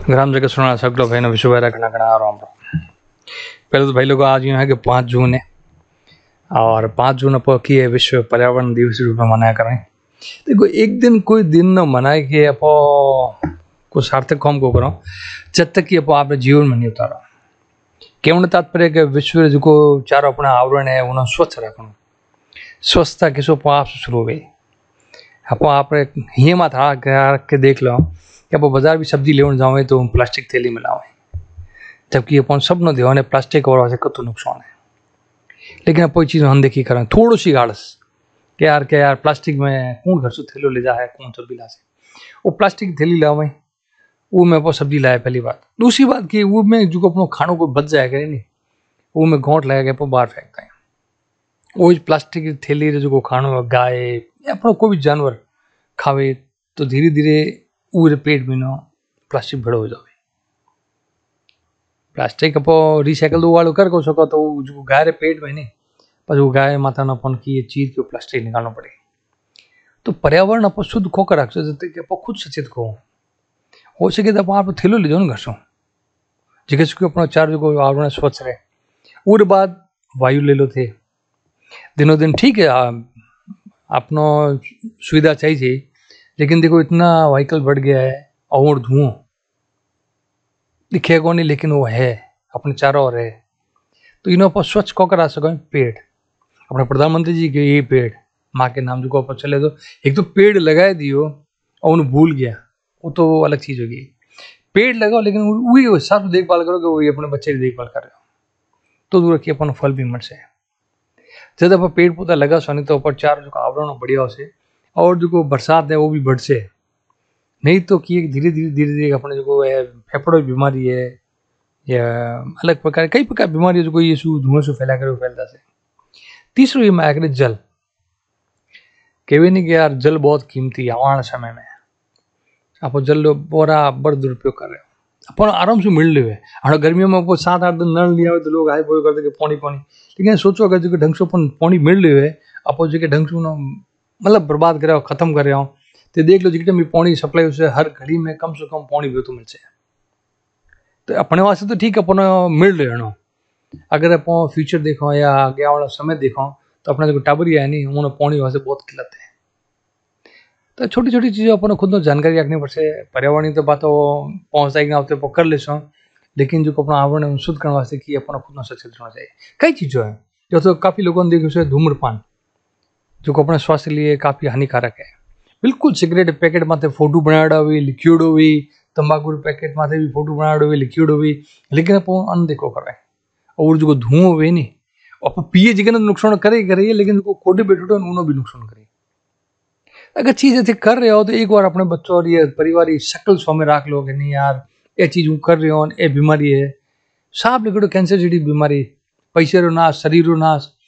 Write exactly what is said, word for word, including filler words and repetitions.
ग्राम जगत सुना सगलो भाई विश्व भाई रखना कना आराम पहले तो भाई लोग आज यूँ है कि पाँच जून है और पाँच जून अपन की है विश्व पर्यावरण दिवस रूप में मनाया करें। देखो एक दिन कोई दिन न मनाए कि अपो को सार्थक काम को करो जब तक कि अपो आपने जीवन में नहीं उतारो। केवल तात्पर्य के विश्व जो चारों अपना आवरण है उन्हें स्वच्छ रखना। स्वच्छता किसो आप से शुरू हुई अपो आप हिये मत के देख लो कि आप बाजार भी सब्जी लेने जाओ तो प्लास्टिक थैली में लाओ, जबकि अपन सब न ध्यान है प्लास्टिक और से कतो नुकसान है। लेकिन अब कोई चीज़ हम देखी करें थोड़ी सी आलस कि यार क्या यार प्लास्टिक में कौन घर से थैलो ले जा है कौन सब्जी ला से वो प्लास्टिक थैली लावे वो में अपो सब्जी लाए। पहली बात। दूसरी बात कि वो में जो अपनो खानों को बच जाएगा नहीं वो में घोंट लगा के अपो बाहर फेंकते हैं। वो प्लास्टिक की थैली जो खानो गाय या अपनो कोई भी जानवर खावे तो धीरे धीरे वो पेट में ना प्लास्टिक बड़ो हो जाए। प्लास्टिक अपो रिसाइकल दो वालों कर को सको तो जो गाय रे पेट में नहीं पर वो गाय माता ना अपन की ये चीज के प्लास्टिक निकालना पड़े। तो पर्यावरण अपो शुद्ध खोकर रख सकते कि अपो खुद सचेत को हो सके तो आप थैलो ले जाओ ना घर से जिके से अपना चार जो आवरण स्वच्छ रहे। और बाद वायु ले लो थे दिनों दिन ठीक है अपनो सुविधा चाहिए लेकिन देखो इतना व्हीकल बढ़ गया है और धुआं दिखेगा नहीं लेकिन वो है अपने चारों ओर है। तो इन्हों पर स्वच्छ को करा सको पेड़ अपने प्रधानमंत्री जी के ये पेड़ माँ के नाम जो पर चले तो एक तो पेड़ लगाए दियो और उन्हें भूल गया वो तो अलग चीज होगी। पेड़ लगाओ लेकिन वही सब देखभाल करो कि वही अपने बच्चे की देखभाल कर रहे हो तो दूर रखिए अपन फल भी मर से जब आप पेड़ पौधा लगा सो नहीं तो ऊपर चार जो आवरण बढ़िया से और जो बरसात है वो भी बढ़ से नहीं तो कि धीरे धीरे धीरे धीरे अपने जो है फेफड़ों की बीमारी है या अलग प्रकार कई प्रकार बीमारी जो कोई ये धुआं से फैला कर फैलता से। तीसरो ये मैं आकर जल कहवे नहीं कि यार जल बहुत कीमती है आने समय में आप जल बराबर दुरुपयोग कर रहे हो अपन आराम से मिल रहे हैं। गर्मियों में आपको सात आठ दिन नल लिया हो तो लोग आए बोल करते पानी पानी लेकिन सोचो अगर जो ढंग से अपन पानी मिल रहे है आप जो ढंग से मतलब बर्बाद करे खत्म कर रहे हो तो देख लो जितने भी पानी सप्लाई उसे हर घड़ी में कम से कम पानी भी तो मिल जाए तो अपने वास्ते तो ठीक है अपन मिल रहे हो। अगर आप फ्यूचर देखो या आगे वाला समय देखो तो अपना जो टाबरी है नहीं उन्होंने पानी वास्ते बहुत किल्लत है। तो छोटी छोटी चीज़ें अपन खुद जानकारी रखनी पड़े। पर्यावरण तो बात पहुँचता ही ना कर ले सो लेकिन जो अपना आवरण शुद्ध करने वास्ते कि अपन खुद सचेत रहना चाहिए। कई चीज़ों है जो तो काफ़ी लोगों ने देखो धूम्रपान जो अपने स्वास्थ्य के लिए काफ़ी हानिकारक है। बिल्कुल सिगरेट पैकेट माथे फोटो बनाड़ा हुई लिक्विड हुई तंबाकू पैकेट माथे भी फोटो बनाड़ा हुई लिक्विड हुई लेकिन आप अनदेखो करवाए और जो धुआं हुए नहीं आप पिए जिगन नुकसान करे करे लेकिन जो कोडे बैठो उन्होंने भी नुकसान करे। अगर चीज ऐसे कर रहे हो तो एक बार अपने बच्चों और ये परिवार की शक्ल स्वामी रख लो कि नहीं यार ये चीज हूँ कर रहे हो ये बीमारी है साफ लिखो कैंसर जड़ी बीमारी पैसे रो नाश शरीर रो नाश